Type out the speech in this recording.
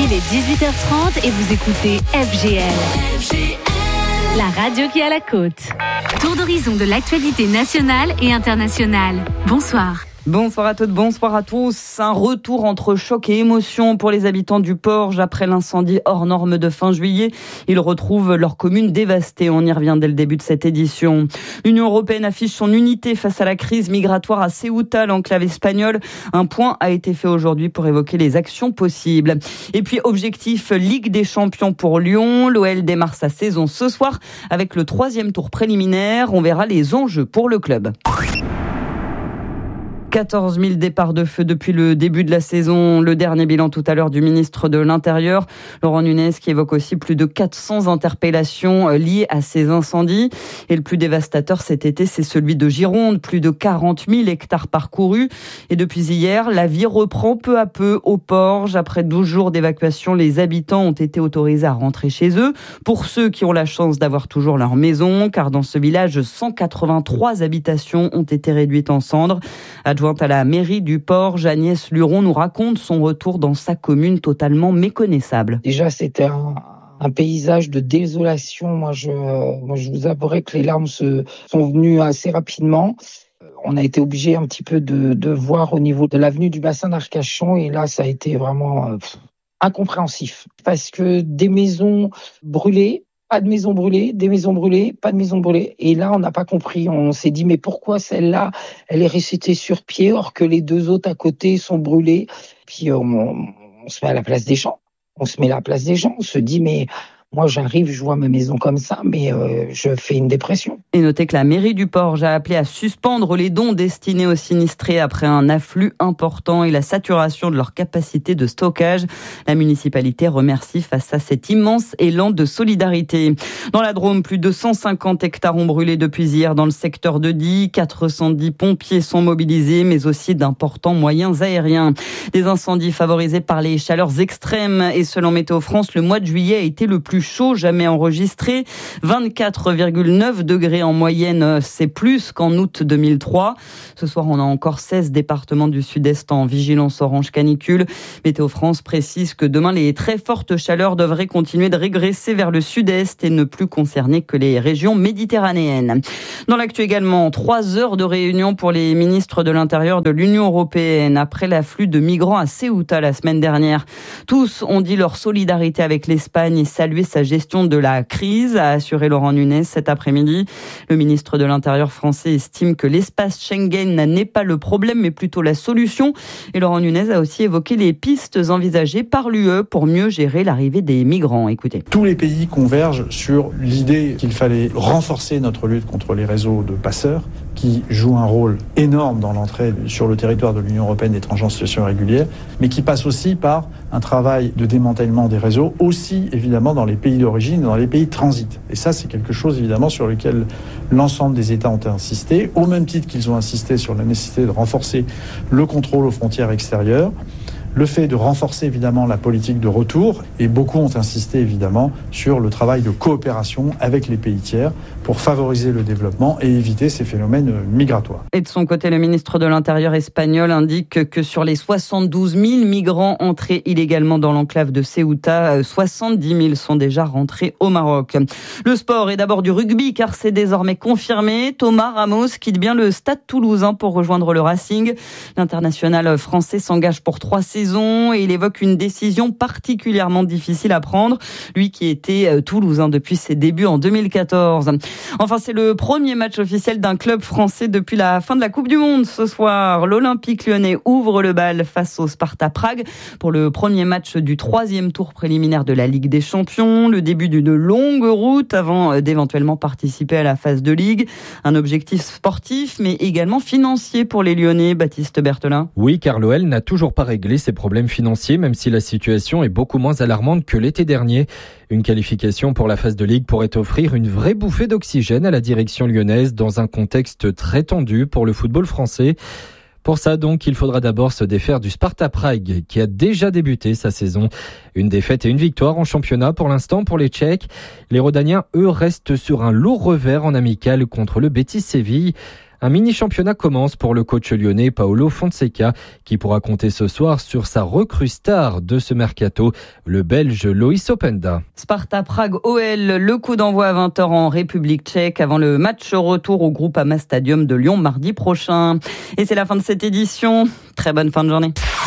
Il est 18h30 et vous écoutez FGL. La radio qui a la côte. Tour d'horizon de l'actualité nationale et internationale. Bonsoir. Bonsoir à toutes, bonsoir à tous. Un retour entre choc et émotion pour les habitants du Porge après l'incendie hors norme de fin juillet. Ils retrouvent leur commune dévastée. On y revient dès le début de cette édition. L'Union européenne affiche son unité face à la crise migratoire à Ceuta, l'enclave espagnole. Un point a été fait aujourd'hui pour évoquer les actions possibles. Et puis objectif Ligue des Champions pour Lyon. L'OL démarre sa saison ce soir avec le 3e tour préliminaire. On verra les enjeux pour le club. 14 000 départs de feu depuis le début de la saison. Le dernier bilan tout à l'heure du ministre de l'Intérieur, Laurent Nunez, qui évoque aussi plus de 400 interpellations liées à ces incendies. Et le plus dévastateur cet été, c'est celui de Gironde. Plus de 40 000 hectares parcourus. Et depuis hier, la vie reprend peu à peu au Porge. Après 12 jours d'évacuation, les habitants ont été autorisés à rentrer chez eux. Pour ceux qui ont la chance d'avoir toujours leur maison, car dans ce village, 183 habitations ont été réduites en cendres. Adjointe à la mairie du Porge, Agnès Luron nous raconte son retour dans sa commune totalement méconnaissable. Déjà, c'était un paysage de désolation. Moi, je vous avouerai que les larmes sont venues assez rapidement. On a été obligé un petit peu de voir au niveau de l'avenue du bassin d'Arcachon, et là, ça a été vraiment incompréhensif. Parce que des maisons brûlées, pas de maison brûlée, des maisons brûlées, pas de maison brûlée. Et là, on n'a pas compris. On s'est dit, mais pourquoi celle-là, elle est restée sur pied, or que les deux autres à côté sont brûlées. Puis on se met à la place des gens. On se dit, mais moi, j'arrive, je vois ma maison comme ça, mais je fais une dépression. Et notez que la mairie du Porge a appelé à suspendre les dons destinés aux sinistrés après un afflux important et la saturation de leur capacité de stockage. La municipalité remercie face à cet immense élan de solidarité. Dans la Drôme, plus de 150 hectares ont brûlé depuis hier dans le secteur de Die. 410 pompiers sont mobilisés, mais aussi d'importants moyens aériens. Des incendies favorisés par les chaleurs extrêmes. Et selon Météo France, le mois de juillet a été le plus chaud jamais enregistré. 24,9 degrés en moyenne, c'est plus qu'en août 2003. Ce soir, on a encore 16 départements du sud-est en vigilance orange canicule. Météo France précise que demain, les très fortes chaleurs devraient continuer de régresser vers le sud-est et ne plus concerner que les régions méditerranéennes. Dans l'actu également, 3 heures de réunion pour les ministres de l'Intérieur de l'Union européenne après l'afflux de migrants à Ceuta la semaine dernière. Tous ont dit leur solidarité avec l'Espagne et salué sa gestion de la crise, a assuré Laurent Nunez cet après-midi. Le ministre de l'Intérieur français estime que l'espace Schengen n'est pas le problème, mais plutôt la solution. Et Laurent Nunez a aussi évoqué les pistes envisagées par l'UE pour mieux gérer l'arrivée des migrants. Écoutez. Tous les pays convergent sur l'idée qu'il fallait renforcer notre lutte contre les réseaux de passeurs qui jouent un rôle énorme dans l'entrée sur le territoire de l'Union européenne d'étrangers en situation irrégulière, mais qui passe aussi par un travail de démantèlement des réseaux, aussi évidemment dans les pays d'origine et dans les pays de transit. Et ça, c'est quelque chose évidemment sur lequel l'ensemble des États ont insisté, au même titre qu'ils ont insisté sur la nécessité de renforcer le contrôle aux frontières extérieures, le fait de renforcer évidemment la politique de retour, et beaucoup ont insisté évidemment sur le travail de coopération avec les pays tiers pour favoriser le développement et éviter ces phénomènes migratoires. Et de son côté, le ministre de l'Intérieur espagnol indique que sur les 72 000 migrants entrés illégalement dans l'enclave de Ceuta, 70 000 sont déjà rentrés au Maroc. Le sport est d'abord du rugby car c'est désormais confirmé. Thomas Ramos quitte bien le Stade Toulousain pour rejoindre le Racing. L'international français s'engage pour 3 saisons et il évoque une décision particulièrement difficile à prendre. Lui qui était toulousain depuis ses débuts en 2014. Enfin, c'est le premier match officiel d'un club français depuis la fin de la Coupe du Monde. Ce soir, l'Olympique Lyonnais ouvre le bal face au Sparta Prague pour le premier match du 3e tour préliminaire de la Ligue des Champions. Le début d'une longue route avant d'éventuellement participer à la phase de Ligue. Un objectif sportif, mais également financier pour les Lyonnais. Baptiste Berthelin. Oui, car l'OL n'a toujours pas réglé ses problèmes financiers, même si la situation est beaucoup moins alarmante que l'été dernier. Une qualification pour la phase de Ligue pourrait offrir une vraie bouffée d'oxygène à la direction lyonnaise dans un contexte très tendu pour le football français. Pour ça, donc, il faudra d'abord se défaire du Sparta Prague, qui a déjà débuté sa saison. Une défaite et une victoire en championnat pour l'instant pour les Tchèques. Les Rodaniens, eux, restent sur un lourd revers en amical contre le Betis Séville. Un mini-championnat commence pour le coach lyonnais Paolo Fonseca qui pourra compter ce soir sur sa recrue star de ce mercato, le Belge Loïs Openda. Sparta Prague OL, le coup d'envoi à 20h en République tchèque avant le match retour au Groupama Stadium de Lyon mardi prochain. Et c'est la fin de cette édition. Très bonne fin de journée.